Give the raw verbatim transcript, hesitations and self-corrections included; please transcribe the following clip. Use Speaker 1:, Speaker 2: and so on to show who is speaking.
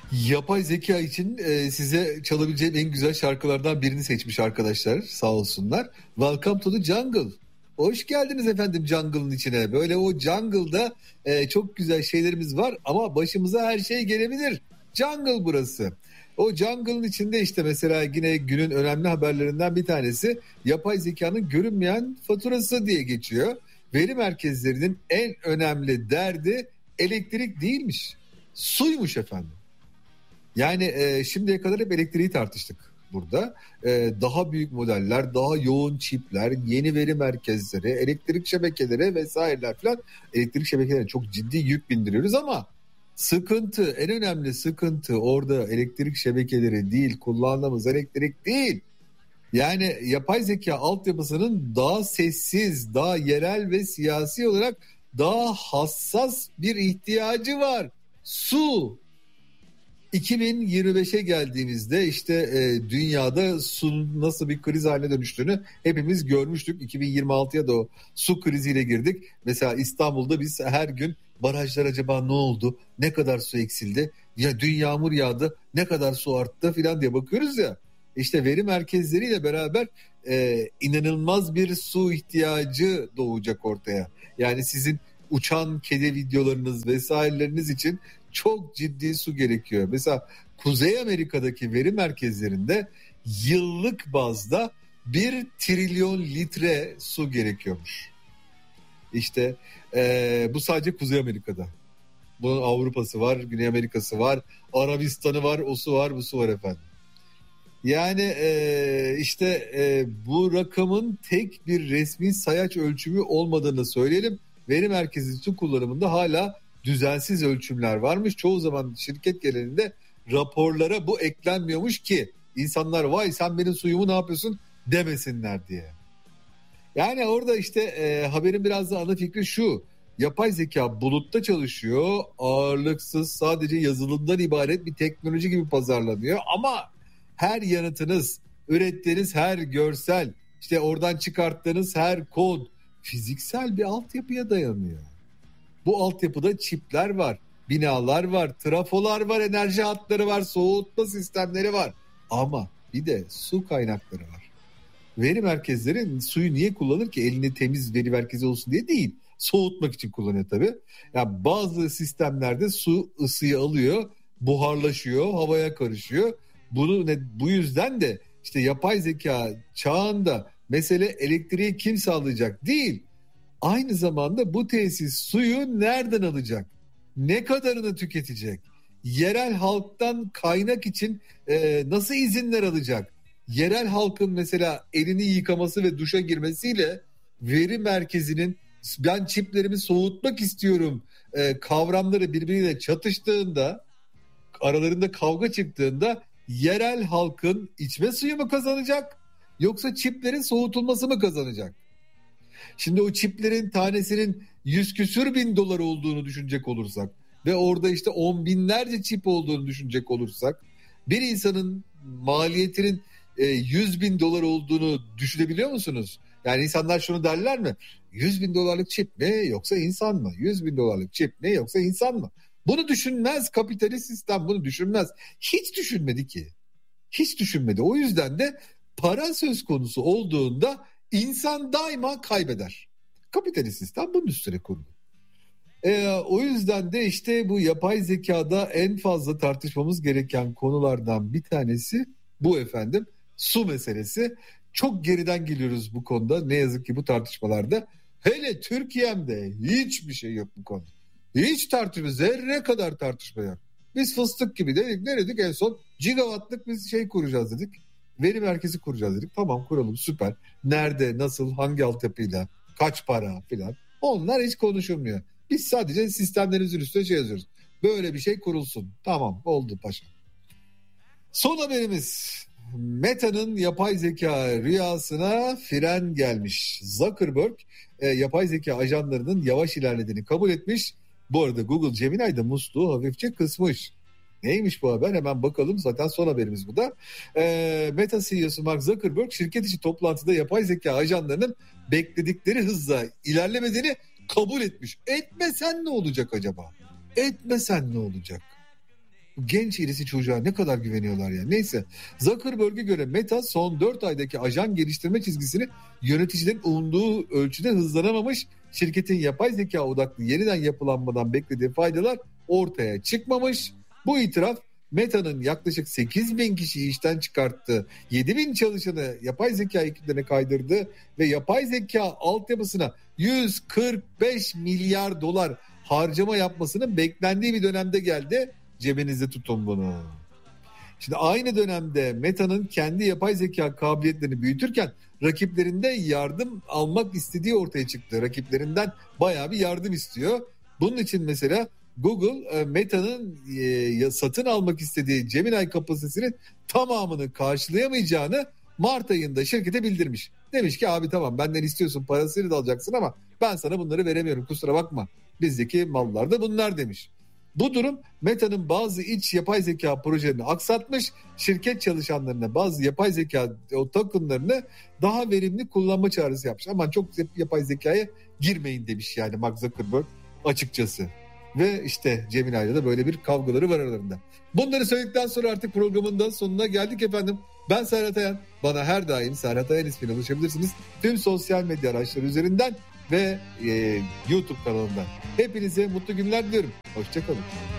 Speaker 1: Yapay zeka için e, size çalabileceğim en güzel şarkılardan birini seçmiş arkadaşlar, sağ olsunlar. Welcome to the Jungle. Hoş geldiniz efendim jungle'ın içine. Böyle o jungle'da e, çok güzel şeylerimiz var ama başımıza her şey gelebilir. Jungle burası. O jungle'ın içinde işte mesela yine günün önemli haberlerinden bir tanesi yapay zekanın görünmeyen faturası diye geçiyor. Veri merkezlerinin en önemli derdi elektrik değilmiş, suymuş efendim. Yani e, şimdiye kadar hep elektriği tartıştık burada. E, daha büyük modeller, daha yoğun çipler, yeni veri merkezleri, elektrik şebekeleri vesaireler falan. Elektrik şebekelerine çok ciddi yük bindiriyoruz ama sıkıntı, en önemli sıkıntı orada elektrik şebekeleri değil, kullandığımız elektrik değil. Yani yapay zeka altyapısının daha sessiz, daha yerel ve siyasi olarak daha hassas bir ihtiyacı var. Su. iki bin yirmi beşe geldiğimizde işte e, dünyada su nasıl bir kriz haline dönüştüğünü hepimiz görmüştük. iki bin yirmi altıya da o su kriziyle girdik. Mesela İstanbul'da biz her gün barajlar acaba ne oldu? Ne kadar su eksildi? Ya dün yağmur yağdı, ne kadar su arttı filan diye bakıyoruz ya. İşte veri merkezleriyle beraber e, inanılmaz bir su ihtiyacı doğacak ortaya. Yani sizin uçan kedi videolarınız vesaireleriniz için çok ciddi su gerekiyor. Mesela Kuzey Amerika'daki veri merkezlerinde yıllık bazda bir trilyon litre su gerekiyormuş. İşte e, bu sadece Kuzey Amerika'da. Bunun Avrupa'sı var, Güney Amerika'sı var, Arabistan'ı var, o su var, bu su var efendim. Yani e, işte e, bu rakamın tek bir resmi sayaç ölçümü olmadığını söyleyelim. Veri merkezi su kullanımında hala düzensiz ölçümler varmış. Çoğu zaman şirket genelinde raporlara bu eklenmiyormuş ki insanlar vay sen benim suyumu ne yapıyorsun demesinler diye. Yani orada işte e, haberin biraz da ana fikri şu. Yapay zeka bulutta çalışıyor. Ağırlıksız, sadece yazılımdan ibaret bir teknoloji gibi pazarlanıyor. Ama her yanıtınız, ürettiğiniz her görsel, işte oradan çıkarttığınız her kod fiziksel bir altyapıya dayanıyor. Bu altyapıda çipler var, binalar var, trafolar var, enerji hatları var, soğutma sistemleri var. Ama bir de su kaynakları var. Veri merkezleri suyu niye kullanır ki? Elinde temiz veri merkezi olsun diye değil. Soğutmak için kullanıyor tabii. Yani bazı sistemlerde su ısıyı alıyor, buharlaşıyor, havaya karışıyor. Bunu ne, bu yüzden de işte yapay zeka çağında mesele elektriği kim sağlayacak değil. Aynı zamanda bu tesis suyu nereden alacak? Ne kadarını tüketecek? Yerel halktan kaynak için e, nasıl izinler alacak? Yerel halkın mesela elini yıkaması ve duşa girmesiyle veri merkezinin ben çiplerimi soğutmak istiyorum e, kavramları birbiriyle çatıştığında, aralarında kavga çıktığında yerel halkın içme suyu mu kazanacak yoksa çiplerin soğutulması mı kazanacak? Şimdi o çiplerin tanesinin yüz küsür bin dolar olduğunu düşünecek olursak ve orada işte on binlerce çip olduğunu düşünecek olursak bir insanın maliyetinin e, yüz bin dolar olduğunu düşünebiliyor musunuz? Yani insanlar şunu derler mi? yüz bin dolarlık çip mi yoksa insan mı? yüz bin dolarlık çip mi yoksa insan mı? Bunu düşünmez kapitalist sistem, bunu düşünmez. Hiç düşünmedi ki. Hiç düşünmedi. O yüzden de para söz konusu olduğunda İnsan daima kaybeder. Kapitalist sistem bunun üstüne kurulu. Ee, o yüzden de işte bu yapay zekada en fazla tartışmamız gereken konulardan bir tanesi bu efendim. Su meselesi. Çok geriden geliyoruz bu konuda. Ne yazık ki bu tartışmalarda. Hele Türkiye'mde hiçbir şey yok bu konuda. Hiç tartışma, zerre kadar tartışma yok. Biz fıstık gibi dedik. Ne dedik en son? Gigawattlık biz şey kuracağız dedik. Veri merkezi kuracağız dedik. Tamam kuralım, süper. Nerede, nasıl, hangi altyapıyla, kaç para filan. Onlar hiç konuşulmuyor. Biz sadece sistemlerimizin üstüne şey yazıyoruz. Böyle bir şey kurulsun. Tamam oldu paşa. Son haberimiz. Meta'nın yapay zeka rüyasına fren gelmiş. Zuckerberg e, yapay zeka ajanlarının yavaş ilerlediğini kabul etmiş. Bu arada Google Gemini de musluğu hafifçe kısmış. Neymiş bu haber? Hemen bakalım. Zaten son haberimiz bu da. E, Meta C E O'su Mark Zuckerberg şirket içi toplantıda yapay zeka ajanlarının bekledikleri hızla ilerlemediğini kabul etmiş. Etmesen ne olacak acaba? Etmesen ne olacak? Genç irisi çocuğa ne kadar güveniyorlar ya. Neyse, Zuckerberg'e göre Meta son dört aydaki ajan geliştirme çizgisini yöneticilerin umduğu ölçüde hızlanamamış. Şirketin yapay zeka odaklı yeniden yapılanmadan beklediği faydalar ortaya çıkmamış. Bu itiraf Meta'nın yaklaşık sekiz bin kişiyi işten çıkarttı, yedi bin çalışanı yapay zeka ekiplerine kaydırdı ve yapay zeka altyapısına yüz kırk beş milyar dolar harcama yapmasının beklendiği bir dönemde geldi. Cebinizde tutun bunu. Şimdi aynı dönemde Meta'nın kendi yapay zeka kabiliyetlerini büyütürken rakiplerinde yardım almak istediği ortaya çıktı. Rakiplerinden bayağı bir yardım istiyor. Bunun için mesela Google Meta'nın satın almak istediği Gemini kapasitesinin tamamını karşılayamayacağını Mart ayında şirkete bildirmiş. Demiş ki abi tamam, benden istiyorsun, parasını da alacaksın ama ben sana bunları veremiyorum, kusura bakma. Bizdeki mallar da bunlar demiş. Bu durum Meta'nın bazı iç yapay zeka projelerini aksatmış, şirket çalışanlarına bazı yapay zeka o tokenlarını daha verimli kullanma çağrısı yapmış. Aman çok yapay zekaya girmeyin demiş yani Mark Zuckerberg açıkçası. Ve işte Gemini'yle de böyle bir kavgaları var aralarında. Bunları söyledikten sonra artık programın da sonuna geldik efendim. Ben Serhat Ayan. Bana her daim Serhat Ayan ismiyle ulaşabilirsiniz. Tüm sosyal medya araçları üzerinden ve e, YouTube kanalından. Hepinize mutlu günler diliyorum. Hoşçakalın.